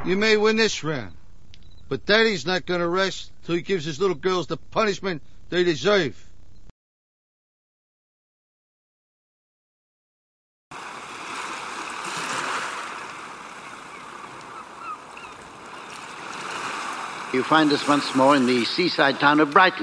You may win this round, but Daddy's not gonna rest till he gives his little girls the punishment they deserve. You find us once more in the seaside town of Brighton.